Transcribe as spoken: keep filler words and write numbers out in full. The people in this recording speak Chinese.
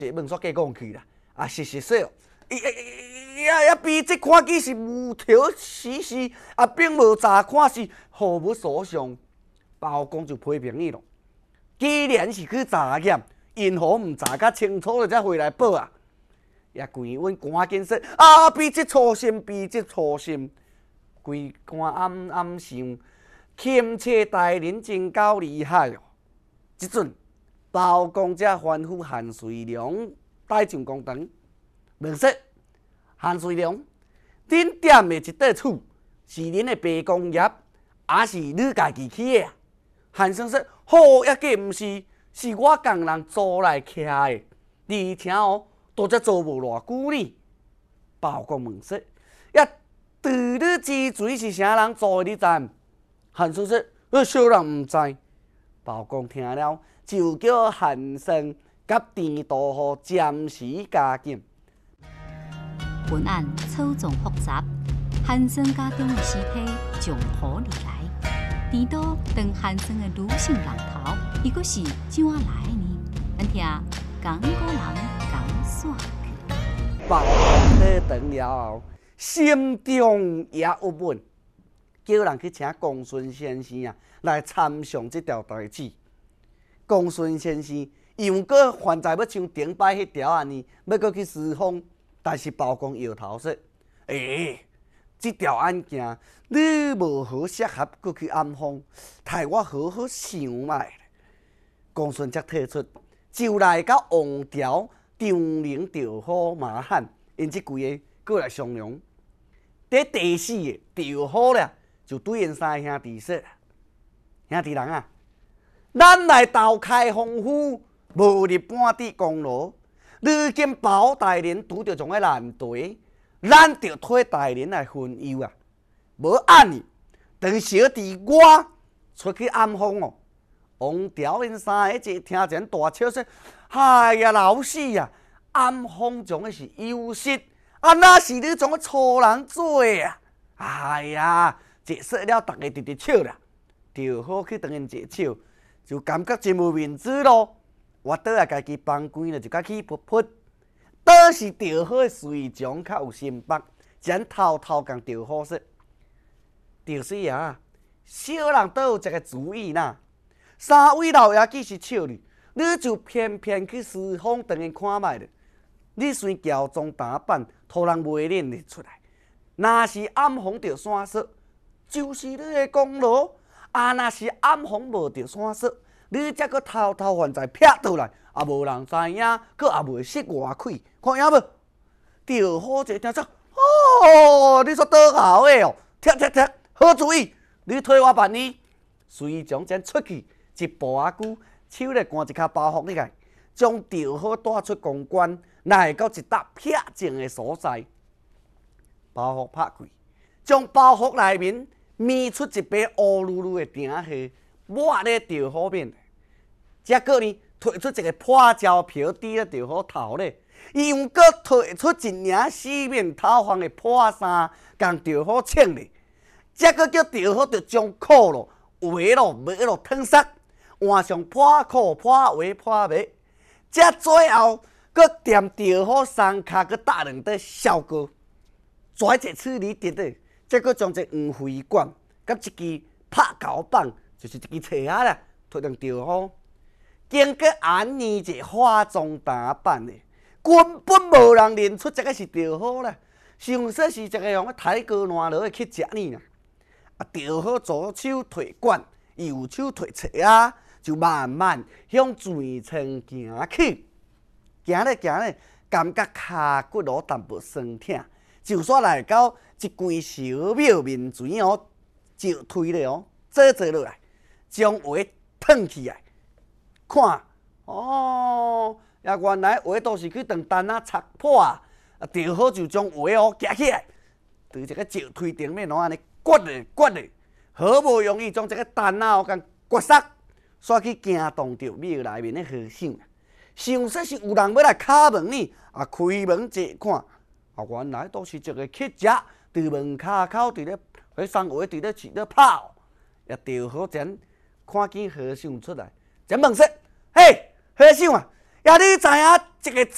这问煞过讲去啦，啊，实实说哦，伊伊也也比这看机是无条实实，啊，并无查看是毫无所想。包公就批评伊咯，既然是去查验，因何毋查较清楚了才回来报啊？也规阮赶紧说啊，比这粗心，比这粗心，规官暗暗想，钦差大人真够厉害哦。即阵包公才吩咐韩遂良带上公堂，问说：韩遂良，恁点的一块厝是恁的爸公业，还是你家己起的？韩生说：好也计毋是，是我共人租来徛的。而且哦，都才做无偌久呢。包公问说：也对你之前是啥人做的？你知？韩生说：呃，小人毋知。包公听了，就叫韩生甲田道户暂时加紧。 本案错综复杂，韩生家中的尸体从何而来？田道当韩生的女性人头，伊阁是怎啊来的呢？咱听讲古人讲煞去。 包公去长了后，心中也郁闷，叫人去请公孙先生啊来参详这条代志。公孙先生又搁还在要像顶摆迄条安尼，要搁去施封，但是包公摇头说：诶、欸，这条案件你无好适合搁去暗封，待我好好想卖。公孙则提出，就来到王朝张灵、赵虎、马汉，因这几个过来商量。第第四个赵虎咧，就对因三兄弟说：兄弟人啊，咱来斗开封府，无入半点功劳。如今包大人拄着种个难题，咱着替大人来分忧啊。无按呢，等小弟我出去暗封哦。王朝因三个一听见大笑说：哎呀，老死啊！暗封种个是优势，啊那是你种个粗人做啊！哎呀，这说了，大家直直笑啦。赵虎去等因一笑，就感觉真无面子咯。我倒来家己房间了，就甲起噗噗。倒是赵虎的随从较有心腹，咱偷偷共赵虎说：赵师爷啊，小人倒有一个主意呐。三位老爷既是笑你，你就偏偏去施封，等因看卖咧。你虽乔装打扮，互人袂认得出来。若是暗封着山色，就是你的功劳；啊，若是暗封无着山色，你则搁偷偷还在撇倒来，啊，无人知影，搁也袂识外气，看影无？赵虎一听说，哦，你说倒好诶哦，踢踢踢，好主意，你替我办呢。随从将出去一步仔久，手咧赶一卡包袱入来，将赵虎带出公馆，来到一笪僻静的所在。包袱拍开，将包袱内面搣出一杯乌噜噜的鼎血，抹咧赵虎面。再过呢，摕出一个破胶瓢，滴咧赵虎头咧。又搁摕出一领四面透风的破衫，共赵虎穿咧。再搁叫赵虎着将裤咯、鞋咯、袜咯脱色，换上破裤、破鞋、破袜。再最后，搁踮赵虎三骹，搁搭两块小膏。拽一处理滴的，再搁将一黄灰管，甲一支拍胶棒，就是一支车仔啦，推上赵虎。经过安尼一化妆打扮的，根本无人认出这个是赵虎啦。想说是一个用抬高烂落去食呢啦。啊，赵虎左手提管，右手提车仔，就慢慢向泉城行去。行咧行咧，感觉骹骨落淡薄酸痛。就煞来到一间小庙面前哦，就推咧哦，坐坐落来，将话脱起来，看哦，也原来话都是去当单啊拆破啊，啊赵虎就将话哦夹起来，对一个石推顶面哦安尼掘咧掘咧，好不容易将这个单啊哦共掘煞，煞去惊动着庙内面的和尚，想说是有人要来敲门呢，啊开门一看。啊，原来都是一个乞食，伫门骹口伫咧，迄送话伫咧饲咧跑。也赵虎前看见和尚出来，才问说：“嘿，和尚啊，也你知影一个